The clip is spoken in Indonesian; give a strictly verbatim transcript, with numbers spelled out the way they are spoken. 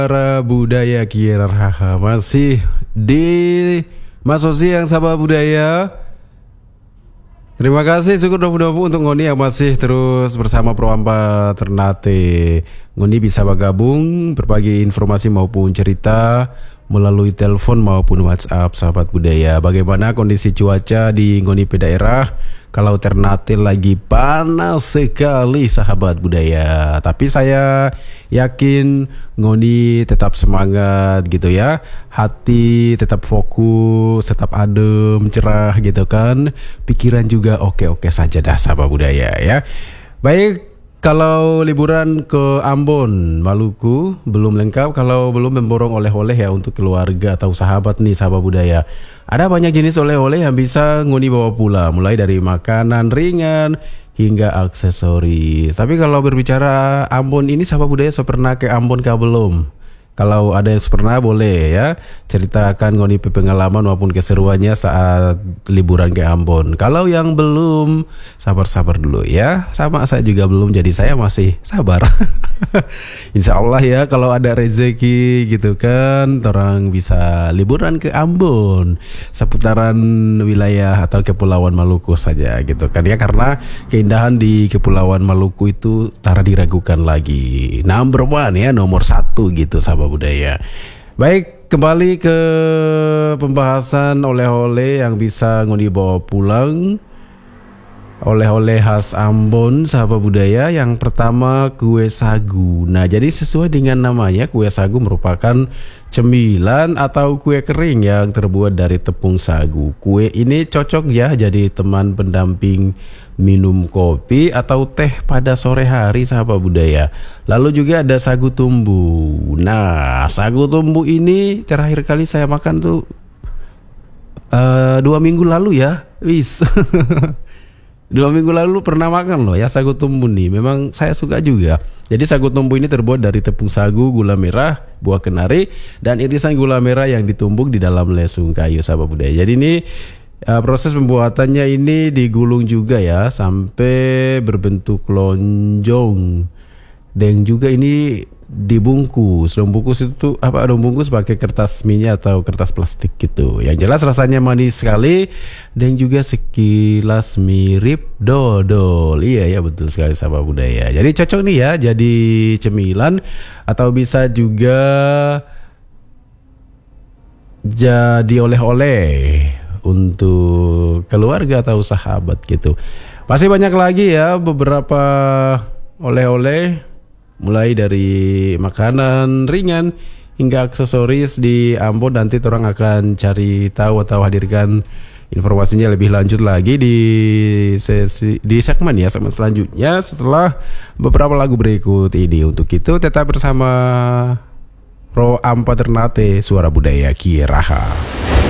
Para budaya Kiraha masih di Mas Osi yang Sabah Budaya. Terima kasih syukur dofu-dofu untuk Ngoni yang masih terus bersama Pro Ampa Ternate. Ngoni bisa bergabung berbagi informasi maupun cerita melalui telepon maupun WhatsApp sahabat budaya. Bagaimana kondisi cuaca di Ngoni pe daerah? Kalau Ternate lagi panas sekali sahabat budaya. Tapi saya yakin Ngoni tetap semangat gitu ya. Hati tetap fokus, tetap adem, cerah gitu kan. Pikiran juga oke-oke saja dah sahabat budaya ya. Baik, kalau liburan ke Ambon, Maluku belum lengkap kalau belum memborong oleh-oleh ya untuk keluarga atau sahabat nih sahabat budaya. Ada banyak jenis oleh-oleh yang bisa Ngoni bawa pulang, mulai dari makanan ringan hingga aksesoris. Tapi kalau berbicara Ambon ini sahabat budaya, so pernah ke Ambon kah belum? Kalau ada yang pernah boleh ya ceritakan Ngoni pengalaman maupun keseruannya saat liburan ke Ambon. Kalau yang belum, sabar-sabar dulu ya. Sama saya juga belum, jadi saya masih sabar. Insya Allah ya kalau ada rezeki gitu kan, orang bisa liburan ke Ambon, seputaran wilayah atau Kepulauan Maluku saja gitu kan ya. Karena keindahan di Kepulauan Maluku itu tak diragukan lagi. Number one ya, nomor satu gitu sahabat budaya. Baik, kembali ke pembahasan oleh-oleh yang bisa Ngoni bawa pulang. Oleh-oleh khas Ambon sahabat budaya. Yang pertama kue sagu. Nah, jadi sesuai dengan namanya, kue sagu merupakan cemilan atau kue kering yang terbuat dari tepung sagu. Kue ini cocok ya jadi teman pendamping minum kopi atau teh pada sore hari sahabat budaya. Lalu juga ada sagu tumbu. Nah, sagu tumbu ini terakhir kali saya makan tuh uh, dua minggu lalu ya. Wis. Dua minggu lalu pernah makan loh ya sagu tumbu nih. Memang saya suka juga. Jadi sagu tumbu ini terbuat dari tepung sagu, gula merah, buah kenari, dan irisan gula merah yang ditumbuk di dalam lesung kayu sahabat budaya. Jadi ini uh, proses pembuatannya ini digulung juga ya sampai berbentuk lonjong. Dan juga ini dibungkus. Dibungkus itu apa? Dibungkus pakai kertas mini atau kertas plastik gitu. Yang jelas rasanya manis sekali dan juga sekilas mirip dodol. Iya ya, betul sekali sahabat budaya. Jadi cocok nih ya jadi cemilan atau bisa juga jadi oleh-oleh untuk keluarga atau sahabat gitu. Masih banyak lagi ya beberapa oleh-oleh, mulai dari makanan ringan hingga aksesoris di Ambon. Nanti orang akan cari tahu atau hadirkan informasinya lebih lanjut lagi di sesi di segmen ya segmen selanjutnya setelah beberapa lagu berikut ini. Untuk itu tetap bersama Pro Ampa Ternate, suara budaya Kiraha.